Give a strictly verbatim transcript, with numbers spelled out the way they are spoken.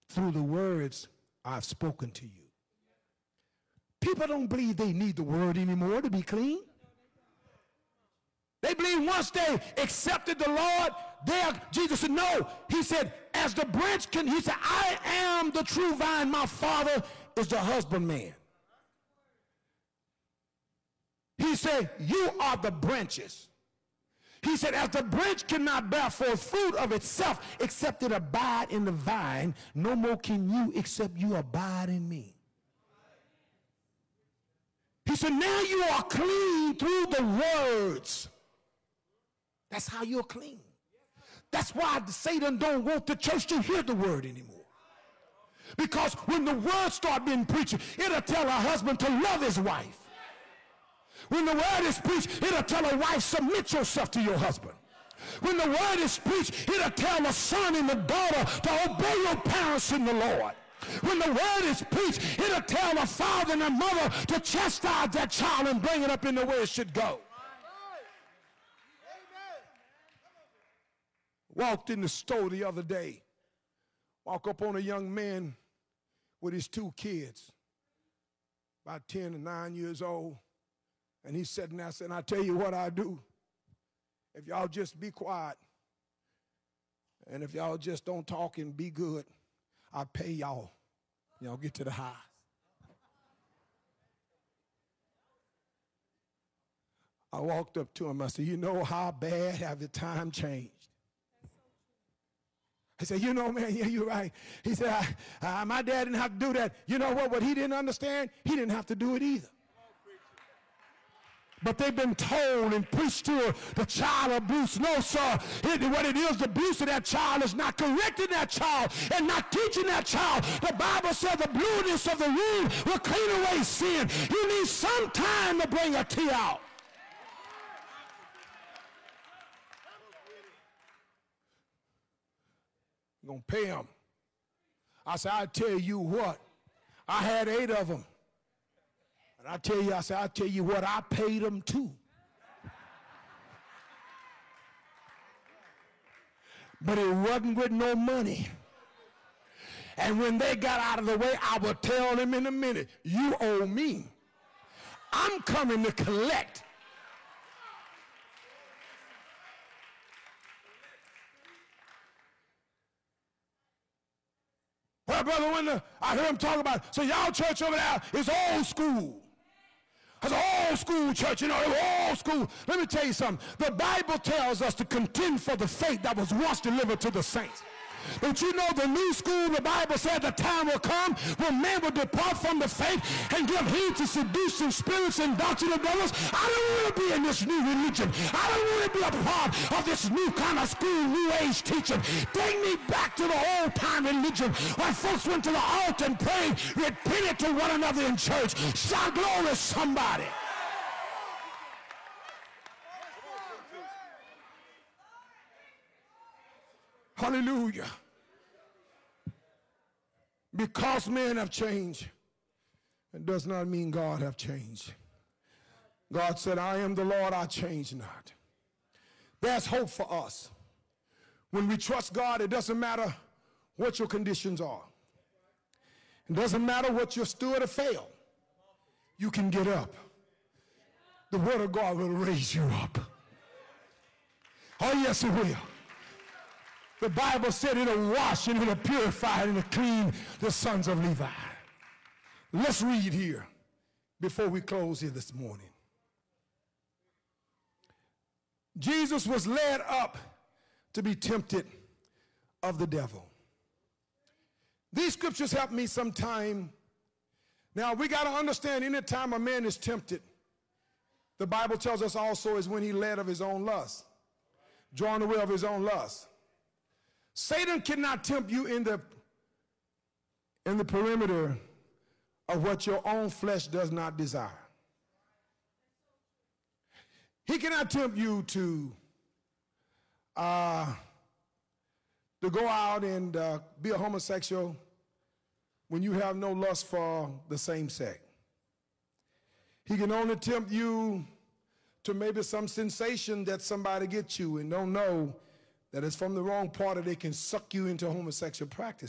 through the words I've spoken to you. People don't believe they need the word anymore to be clean. They believe once they accepted the Lord, they are, Jesus said, no. He said, as the branch can, he said, I am the true vine. My Father is the husbandman. He said, you are the branches. He said, as the branch cannot bear forth fruit of itself, except it abide in the vine, no more can you except you abide in me. He said, now you are clean through the words. That's how you're clean. That's why Satan don't want the church to hear the word anymore. Because when the word start being preached, it'll tell a husband to love his wife. When the word is preached, it'll tell a wife, submit yourself to your husband. When the word is preached, it'll tell the son and the daughter to obey your parents in the Lord. When the word is preached, it'll tell the father and the mother to chastise that child and bring it up in the way it should go. Walked in the store the other day. Walk up on a young man with his two kids, about ten and nine years old. And he's sitting there saying, I tell you what I do. If y'all just be quiet, and if y'all just don't talk and be good, I pay y'all. Y'all get to the house. I walked up to him. I said, you know how bad have the time changed? He said, you know, man, yeah, you're right. He said, I, uh, my dad didn't have to do that. You know what? What he didn't understand, he didn't have to do it either. But they've been told and preached to the child abuse. No, sir. It, what it is, the abuse of that child is not correcting that child and not teaching that child. The Bible says the blueness of the womb will clean away sin. You need some time to bring a tear out. You're going to pay him. I said, I tell you what, I had eight of them. And I tell you, I said, I tell you what, I paid them too. But it wasn't with no money. And when they got out of the way, I would tell them in a minute, you owe me. I'm coming to collect. Well, brother, when the, I hear him talk about, so y'all church over there is old school. It's an old school church, you know, old school. Let me tell you something. The Bible tells us to contend for the faith that was once delivered to the saints. But you know the new school, the Bible said the time will come when man will depart from the faith and give heed to seducing spirits and doctrine of devils. I don't want to be in this new religion. I don't want to be a part of this new kind of school, new age teaching. Take me back to the old time religion where folks went to the altar and prayed, repented to one another in church. Shout glory somebody. Hallelujah. Because men have changed, it does not mean God have changed. God said, I am the Lord, I change not. There's hope for us. When we trust God, it doesn't matter what your conditions are. It doesn't matter what you stood or failed. You can get up. The word of God will raise you up. Oh, yes, it will. The Bible said it'll wash and it'll purify and it'll clean the sons of Levi. Let's read here before we close here this morning. Jesus was led up to be tempted of the devil. These scriptures help me sometime. Now, we got to understand, any time a man is tempted, the Bible tells us also is when he led of his own lust, drawn away of his own lust. Satan cannot tempt you in the, in the perimeter of what your own flesh does not desire. He cannot tempt you to, uh, to go out and uh, be a homosexual when you have no lust for the same sex. He can only tempt you to maybe some sensation that somebody gets you and don't know that it's from the wrong part, or they can suck you into homosexual practice.